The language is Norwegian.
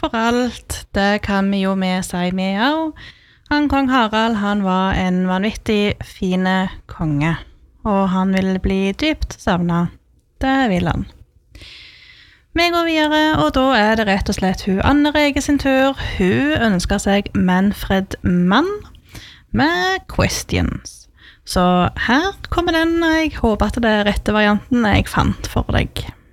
for alt, det kan vi jo med si med også. Han kong Harald, han var en vanvittig fine konge, og han vil bli dypt savnet. Det vil han. Vi går videre, og da det rett og slett hun Anne Rege sin tur. Hun ønsker seg Manfred Mann med questions. Så her kommer den. Jeg håper at det rette varianten jeg fant for deg.